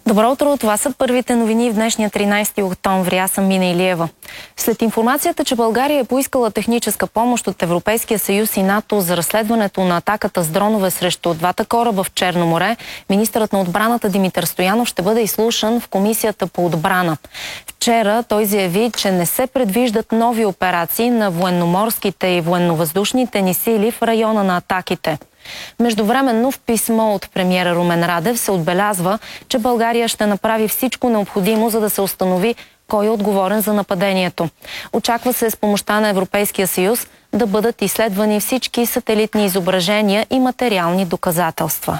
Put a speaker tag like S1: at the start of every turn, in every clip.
S1: Добро утро, това са първите новини в днешния 13 октомври. Аз съм Мина Илиева. След информацията, че България е поискала техническа помощ от Европейския съюз и НАТО за разследването на атаката с дронове срещу двата кораба в Черно море, министърът на отбраната Димитър Стоянов ще бъде изслушан в Комисията по отбрана. Вчера той заяви, че не се предвиждат нови операции на военноморските и военновъздушните ни сили в района на атаките. Междувременно в писмо от премиера Румен Радев се отбелязва, че България ще направи всичко необходимо, за да се установи кой е отговорен за нападението. Очаква се с помощта на Европейския съюз да бъдат изследвани всички сателитни изображения и материални доказателства.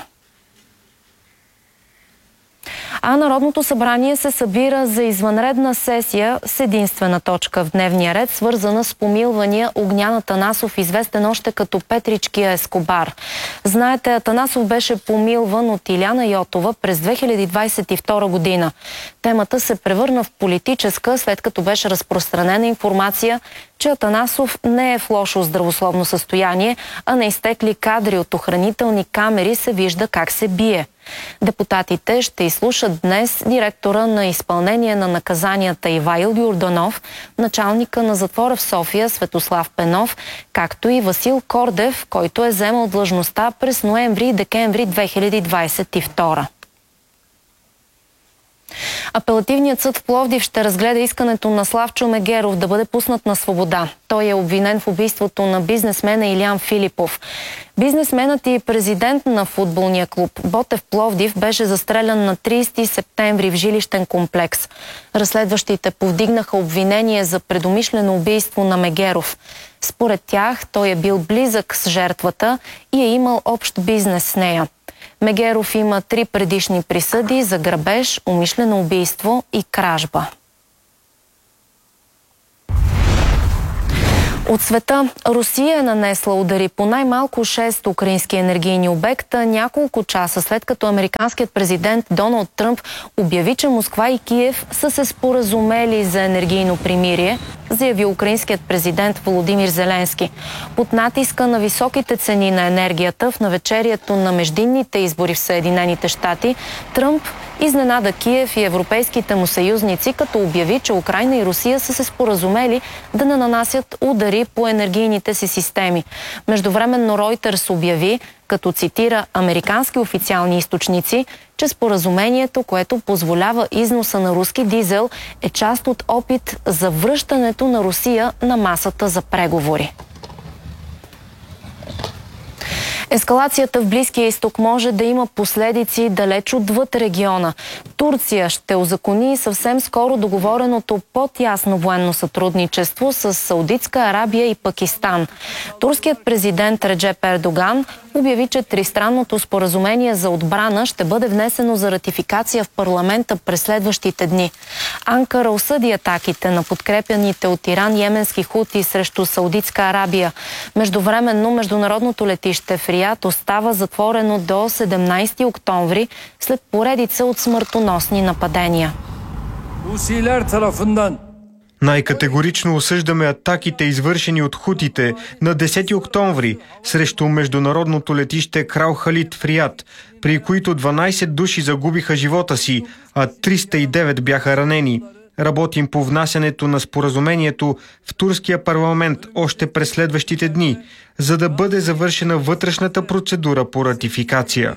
S1: А Народното събрание се събира за извънредна сесия с единствена точка в дневния ред, свързана с помилвания Огнян Атанасов, известен още като Петричкия Ескобар. Знаете, Атанасов беше помилван от Иляна Йотова през 2022 година. Темата се превърна в политическа, след като беше разпространена информация, че Атанасов не е в лошо здравословно състояние, а на изтекли кадри от охранителни камери се вижда как се бие. Депутатите ще изслушат днес директора на изпълнение на наказанията Иваил Йорданов, началника на затвора в София Светослав Пенов, както и Васил Кордев, който е заемал длъжността през ноември и декември 2022. Апелативният съд в Пловдив ще разгледа искането на Славчо Мегеров да бъде пуснат на свобода. Той е обвинен в убийството на бизнесмена Илиян Филипов. Бизнесменът и президент на футболния клуб Ботев Пловдив беше застрелян на 30 септември в жилищен комплекс. Разследващите повдигнаха обвинение за предумишлено убийство на Мегеров. Според тях той е бил близък с жертвата и е имал общ бизнес с нея. Мегеров има 3 предишни присъди за грабеж, умишлено убийство и кражба. От света Русия е нанесла удари по най-малко 6 украински енергийни обекта няколко часа след като американският президент Доналд Тръмп обяви, че Москва и Киев са се споразумели за енергийно примирие, заяви украинският президент Володимир Зеленски. Под натиска на високите цени на енергията в навечерието на междинните избори в Съединените щати, Тръмп изненада Киев и европейските му съюзници, като обяви, че Украйна и Русия са се споразумели да не нанасят удари по енергийните си системи. Междувременно Ройтерс обяви, като цитира американски официални източници, че споразумението, което позволява износа на руски дизел, е част от опит за връщането на Русия на масата за преговори. Ескалацията в Близкия изток може да има последици далеч отвъд региона. Турция ще узакони съвсем скоро договореното по-тясно военно сътрудничество с Саудитска Арабия и Пакистан. Турският президент Реджеп Ердоган обяви, че тристранното споразумение за отбрана ще бъде внесено за ратификация в парламента през следващите дни. Анкара осъди атаките на подкрепяните от Иран йеменски хути срещу Саудитска Арабия. Междувременно международното летище в Риад остава затворено до 17 октомври след поредица от смъртоносни нападения.
S2: Най-категорично осъждаме атаките, извършени от хутите на 10 октомври срещу международното летище Крал Халид в Риад, при които 12 души загубиха живота си, а 309 бяха ранени. Работим по внасянето на споразумението в турския парламент още през следващите дни, за да бъде завършена вътрешната процедура по ратификация.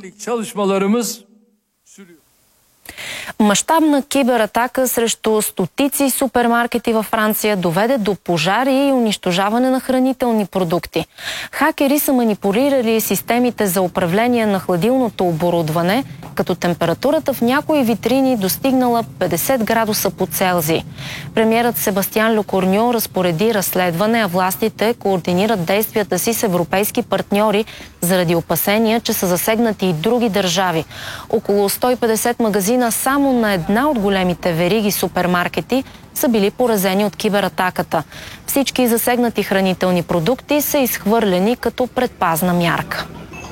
S1: Мащабна кибератака срещу стотици супермаркети във Франция доведе до пожари и унищожаване на хранителни продукти. Хакери са манипулирали системите за управление на хладилното оборудване, като температурата в някои витрини достигнала 50 градуса по Целзий. Премиерът Себастиан Лекорню разпореди разследване, а властите координират действията си с европейски партньори заради опасения, че са засегнати и други държави. Около 150 магазина само на една от големите вериги супермаркети са били поразени от кибератаката. Всички засегнати хранителни продукти са изхвърлени като предпазна мярка.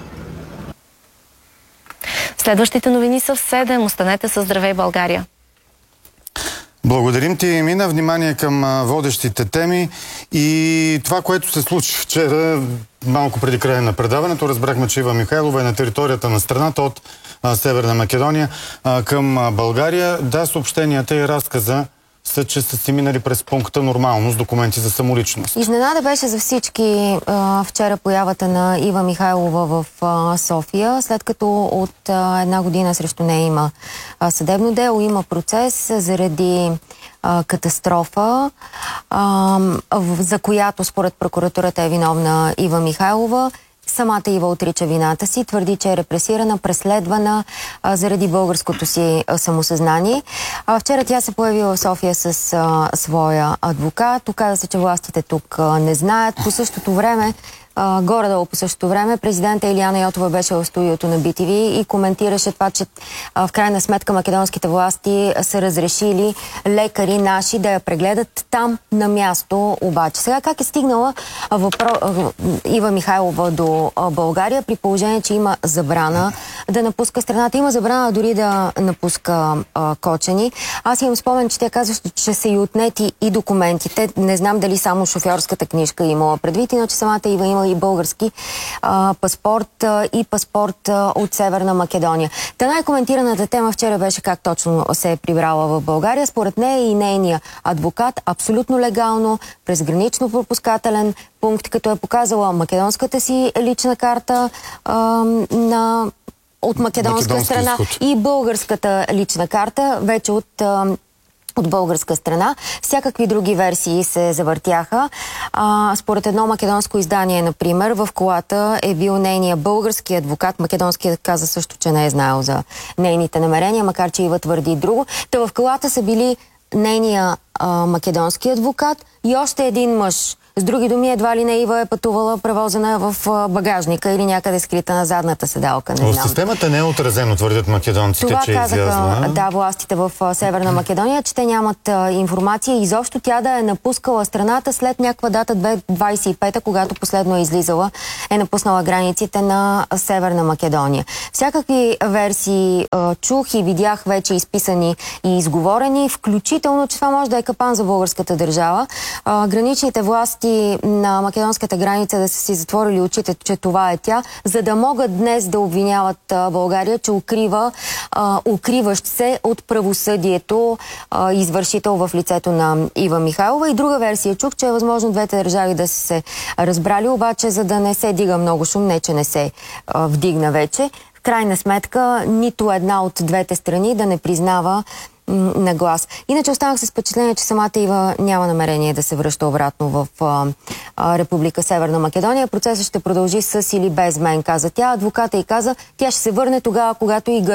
S1: Следващите новини са в 7. Останете със Здравей, България!
S3: Благодарим ти, Мина. Внимание към водещите теми. И това, което се случи вчера, малко преди края на предаването, разбрахме, че Ива Михайлова е на територията на страната от Северна Македония към България. Да, съобщенията и разказа са, че са си минали през пункта нормално с документи за самоличност.
S4: Изненада беше за всички вчера появата на Ива Михайлова в София, след като от една година срещу нея има съдебно дело, има процес заради катастрофа, за която според прокуратурата е виновна Ива Михайлова. Самата Ива отрича вината си, твърди, че е репресирана, преследвана заради българското си самосъзнание. Вчера тя се появи в София с своя адвокат. Оказа се, че властите тук не знаят. По същото време, горе-долу по същото време, президента Илияна Йотова беше в студиото на BTV и коментираше това, че в крайна сметка македонските власти са разрешили лекари наши да я прегледат там на място. Обаче сега как е стигнала Ива Михайлова до България, при положение, че има забрана да напуска страната, има забрана дори да напуска Кочани. Аз имам спомен, че тя казва, че са и отнети и документите. Не знам дали само шофьорската книжка имала предвид, иначе самата Ива има и български паспорт и паспорт от Северна Македония. Та най-коментираната тема вчера беше как точно се е прибрала в България. Според нея и нейния адвокат абсолютно легално, през гранично-пропускателен пункт, като е показала македонската си лична карта от македонска страна изход. И българската лична карта вече от българска страна. Всякакви други версии се завъртяха. Според едно македонско издание, например, в колата е бил нейния български адвокат. Македонският каза също, че не е знаел за нейните намерения, макар че Ива твърди друго. Та в колата са били нейния македонски адвокат и още един мъж. С други думи, едва ли не Ива е пътувала превозена в багажника или някъде скрита на задната седалка.
S3: В системата не е отразено, твърдят македонците,
S4: това
S3: че е излязла.
S4: Да, властите в Северна Македония, че те нямат информация. Изобщо тя да е напускала страната след някаква дата 25-та, когато последно е излизала, е напуснала границите на Северна Македония. Всякакви версии чух и видях вече изписани и изговорени, включително, че това може да е капан за българската държава. Граничните власти на македонската граница да са си затворили очите, че това е тя, за да могат днес да обвиняват България, че укриващ се от правосъдието извършител в лицето на Ива Михайлова. И друга версия чух, че е възможно двете държави да са се разбрали, обаче за да не се дига много шум, не че не се вдигна вече. В крайна сметка, нито една от двете страни да не признава на глас. Иначе останах с впечатление, че самата Ива няма намерение да се връща обратно в Република Северна Македония. Процесът ще продължи с или без мен, каза тя. Адвоката й каза, тя ще се върне тогава, когато й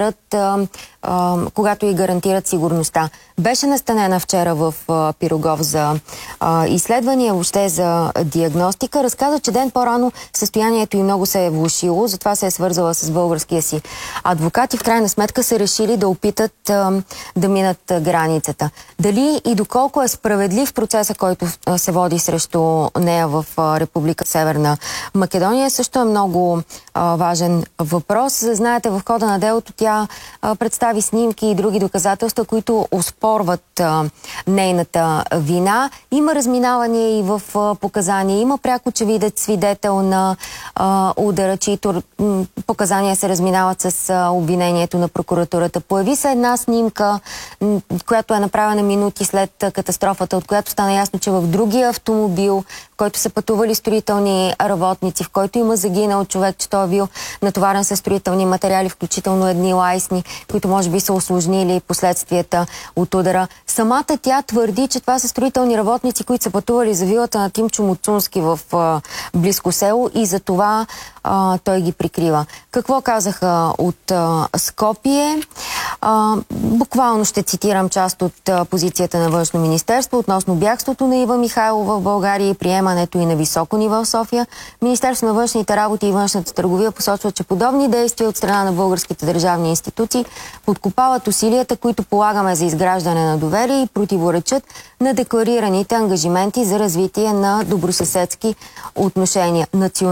S4: гарантират сигурността. Беше настанена вчера в Пирогов за изследвания, въобще за диагностика. Разказа, че ден по-рано състоянието й много се е влошило, затова се е свързала с българския си адвокат и в крайна сметка са решили да опитат да минат границата. Дали и доколко е справедлив процеса, който се води срещу нея в Република Северна Македония, също е много важен въпрос. Знаете, в хода на делото тя представи снимки и други доказателства, които оспорват нейната вина. Има разминавания и в показания. Има пряк очевидец, свидетел на удара, чието показания се разминават с обвинението на прокуратурата. Появи се една снимка, която е направена минути след катастрофата, от която стана ясно, че в другия автомобил, в който са пътували строителни работници, в който има загинал човек, че той е бил натоварен със строителни материали, включително едни лайсни, които може би са усложнили последствията от удара. Самата тя твърди, че това са строителни работници, които са пътували за вилата на Тимчо Муцунски в близко село и за това той ги прикрива. Какво казаха от Скопие? Буквално ще цитирам част от позицията на Външно министерство относно бягството на Ива Михайлова в България и приемането и на високо ниво в София. Министерство на външните работи и външната търговия посочва, че подобни действия от страна на българските държавни институции подкопават усилията, които полагаме за изграждане на доверие и противоречат на декларираните ангажименти за развитие на добросъседски отношения.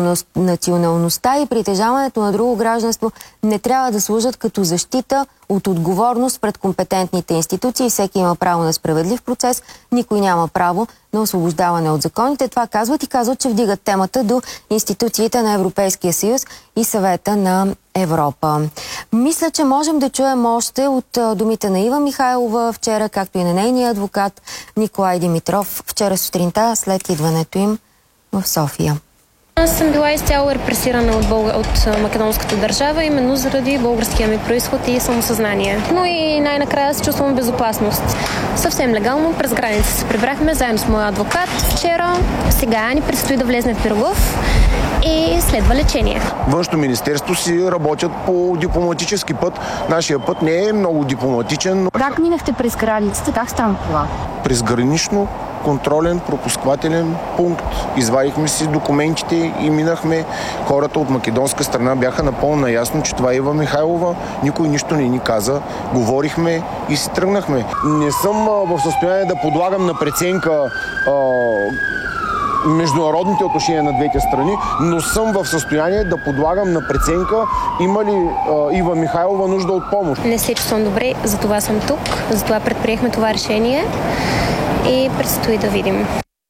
S4: Националността и притежаването на друго гражданство не трябва да служат като защита от отговорност пред компетентните институции. Всеки има право на справедлив процес, никой няма право на освобождаване от законите. Това казват и казват, че вдигат темата до институциите на Европейския съюз и Съвета на Европа. Мисля, че можем да чуем още от думите на Ива Михайлова вчера, както и на нейния адвокат Николай Димитров вчера сутринта след идването им в София.
S5: Аз съм била изцяло репресирана от македонската държава, именно заради българския ми произход и самосъзнание. Но и най-накрая се чувствам безопасност. Съвсем легално през граница се прибрахме заедно с моя адвокат вчера. Сега ни предстои да влезем в Пирогов и следва лечение.
S6: Външно министерство си работят по дипломатически път. Нашия път не е много дипломатичен.
S7: Как минахте през границата? Как стана това?
S6: През гранично контролен пропусквателен пункт. Извадихме си документите и минахме. Хората от македонска страна бяха напълно наясно, че това е Ива Михайлова. Никой нищо не ни каза. Говорихме и си тръгнахме. Не съм в състояние да подлагам на преценка международните отношения на двете страни, но съм в състояние да подлагам на преценка има ли Ива Михайлова нужда от помощ.
S5: Не се чувствам добре, затова съм тук, затова предприехме това решение и предстои да видим.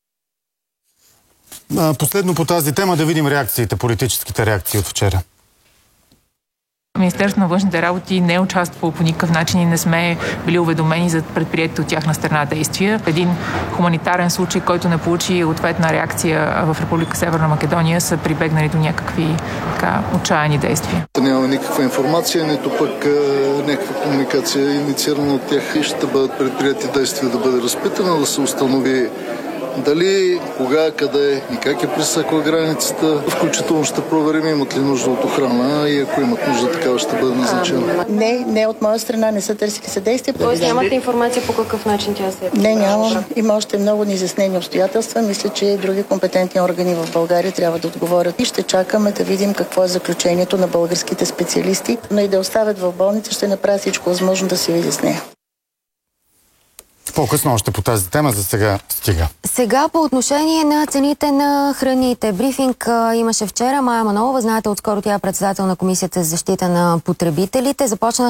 S3: Последно по тази тема да видим реакциите, политическите реакции от вчера.
S8: Министерството на външните работи не е участвало по никакъв начин и не сме били уведомени за предприятите от тяхна страна действия. Един хуманитарен случай, който не получи ответна реакция в Република Северна Македония, са прибегнали до някакви отчаяни действия.
S9: Няма никаква информация, нито пък някаква комуникация инициирана от тях и ще бъдат предприяти действия да бъде разпитана, да се установи дали, кога, къде и как е пресекла границата. Включително ще проверим имат ли нужда от охрана и ако имат нужда, такава ще бъде назначена.
S10: Не от моя страна не са търсили съдействие.
S5: Тоест нямате информация по какъв начин тя се е?
S10: Не, нямам. Има още много неизяснени обстоятелства. Мисля, че други компетентни органи в България трябва да отговорят. И ще чакаме да видим какво е заключението на българските специалисти. Но и да оставят в болница, ще направят всичко възможно да се види с нея.
S3: По-късно още по тази тема, за сега стига.
S4: Сега по отношение на цените на храните. Брифинг имаше вчера. Мая Манолова, знаете, отскоро тя е председател на Комисията за защита на потребителите. Започна